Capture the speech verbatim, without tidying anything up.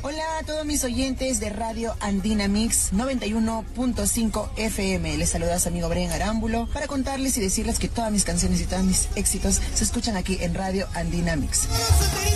Hola a todos mis oyentes de Radio Andina Mix noventa y uno punto cinco F M. Les saluda su amigo Brian Arámbulo para contarles y decirles que todas mis canciones y todos mis éxitos se escuchan aquí en Radio Andina Mix.